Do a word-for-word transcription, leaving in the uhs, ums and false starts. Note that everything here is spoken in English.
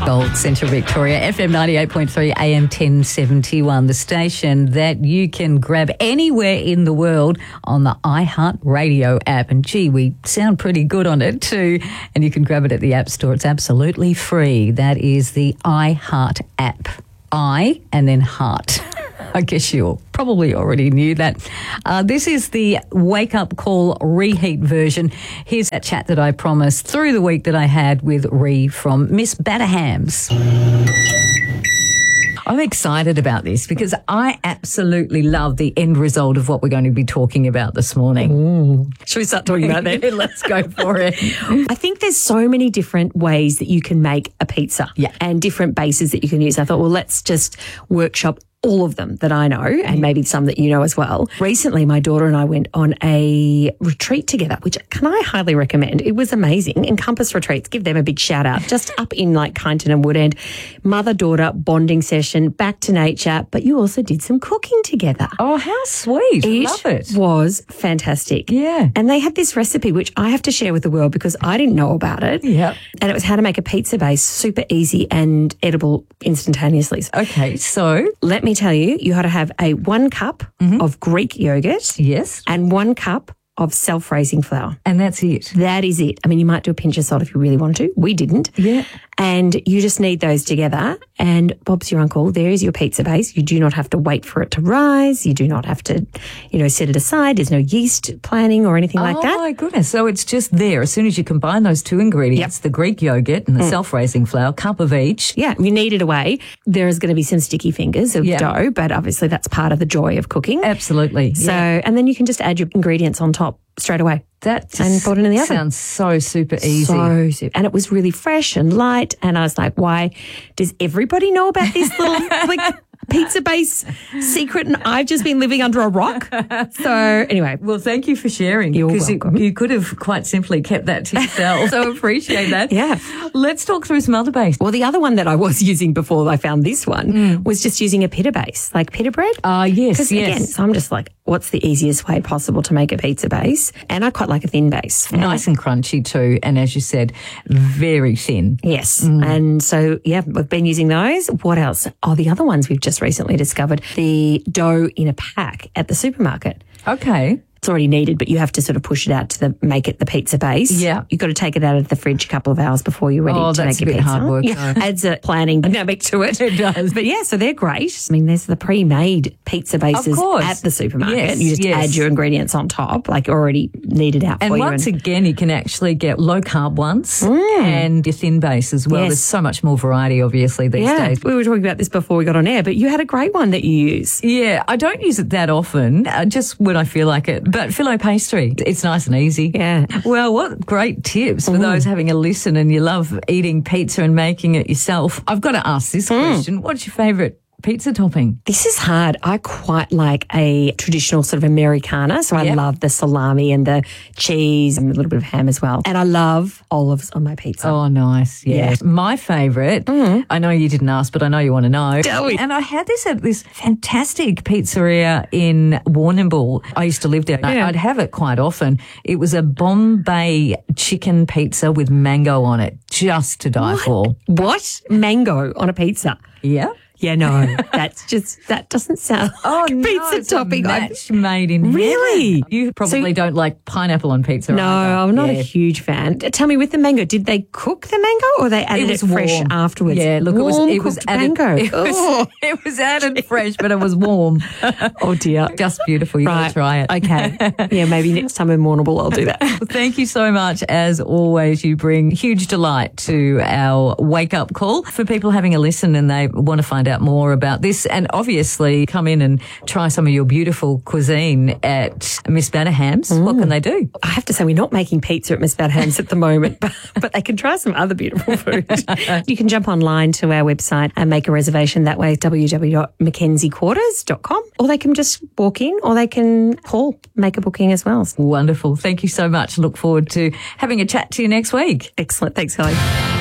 Gold Centre Victoria, F M ninety-eight point three, A M ten seventy-one, the station that you can grab anywhere in the world on the iHeartRadio app. And gee, we sound pretty good on it too. And you can grab it at the App Store. It's absolutely free. That is the iHeart app. I and then heart. I guess you probably already knew that. Uh, this is the Wake Up Call reheat version. Here's that chat that I promised through the week that I had with Ree from Miss Batterhams. I'm excited about this because I absolutely love the end result of what we're going to be talking about this morning. Ooh. Should we start talking about that? Let's go for it. I think there's so many different ways that you can make a pizza, yeah, and different bases that you can use. I thought, well, let's just workshop all of them that I know, and maybe some that you know as well. Recently, my daughter and I went on a retreat together, which can I highly recommend. It was amazing. Encompass Retreats, give them a big shout out. Just up in like Kyneton and Woodend. Mother-daughter bonding session, back to nature, but you also did some cooking together. Oh, how sweet. It love it. was fantastic. Yeah. And they had this recipe, which I have to share with the world because I didn't know about it. Yeah. And it was how to make a pizza base, super easy and edible instantaneously. Okay, so let me tell you, you got to have a one cup mm-hmm. of Greek yogurt. Yes. And one cup of self-raising flour. And that's it. That is it. I mean, you might do a pinch of salt if you really want to. We didn't. Yeah. And you just need those together. And Bob's your uncle. There is your pizza base. You do not have to wait for it to rise. You do not have to, you know, set it aside. There's no yeast planning or anything oh, like that. Oh, my goodness. So it's just there. As soon as you combine those two ingredients, yep. the Greek yogurt and the mm. self-raising flour, cup of each. Yeah, you knead it away. There is going to be some sticky fingers of yep. dough, but obviously that's part of the joy of cooking. Absolutely. So, yeah. and then you can just add your ingredients on top straight away. That and put it in the oven. Sounds so super easy. So super. And it was really fresh and light. And I was like, why does everybody know about this little like pizza base secret? And I've just been living under a rock. So anyway. Well, thank you for sharing. You're because welcome. You, you could have quite simply kept that to yourself. So appreciate that. Yeah. Let's talk through some other base. Well, the other one that I was using before I found this one mm. was just using a pita base, like pita bread. Ah, uh, yes, yes. Again, so I'm just like, what's the easiest way possible to make a pizza base? And I quite like a thin base. Nice and crunchy too. And as you said, very thin. Yes. Mm. And so, yeah, we've been using those. What else? Oh, the other ones we've just recently discovered, the dough in a pack at the supermarket. Okay. It's already kneaded, but you have to sort of push it out to the make it the pizza base. Yeah. You've got to take it out of the fridge a couple of hours before you're ready oh, to make your pizza. pizza. Hard work. Yeah. Adds a planning dynamic to it. It does. But yeah, so they're great. I mean, there's the pre-made pizza bases at the supermarket. Yes, you just yes. add your ingredients on top, like already kneaded out and for you. Once and once again, you can actually get low-carb ones mm. and your thin base as well. Yes. There's so much more variety, obviously, these yeah. days. We were talking about this before we got on air, but you had a great one that you use. Yeah, I don't use it that often, uh, just when I feel like it. But filo pastry, it's nice and easy. Yeah. Well, what great tips for mm. those having a listen and you love eating pizza and making it yourself. I've got to ask this mm. question. What's your favourite pizza topping? This is hard. I quite like a traditional sort of Americana. So I yep. love the salami and the cheese and a little bit of ham as well. And I love olives on my pizza. Oh, nice. Yeah. yeah. My favourite, mm. I know you didn't ask, but I know you want to know. Tell me. And I had this at this fantastic pizzeria in Warrnambool. I used to live there. Yeah. I'd have it quite often. It was a Bombay chicken pizza with mango on it, just to die what? for. What? Mango on a pizza? Yeah. Yeah, no, that's just, that doesn't sound oh, like a no, pizza it's topping. A match made in Really? heaven. You probably so, don't like pineapple on pizza. No, either. I'm not yeah. a huge fan. Tell me, with the mango, did they cook the mango or they added it, it fresh warm. afterwards? Yeah, look, warm it was, it was added, mango. It was, oh. it was added fresh, but it was warm. Oh, dear. Just beautiful. You right. got to try it. Okay. Yeah, maybe next time in Warrnambool I'll do that. Well, thank you so much. As always, you bring huge delight to our wake-up call for people having a listen and they want to find out more about this. And obviously, come in and try some of your beautiful cuisine at Miss Batterhams. Mm. What can they do? I have to say, we're not making pizza at Miss Batterhams at the moment, but, but they can try some other beautiful food. You can jump online to our website and make a reservation that way, w w w dot mackenzie quarters dot com, or they can just walk in or they can call, make a booking as well. Wonderful. Thank you so much. Look forward to having a chat to you next week. Excellent. Thanks, Kelly.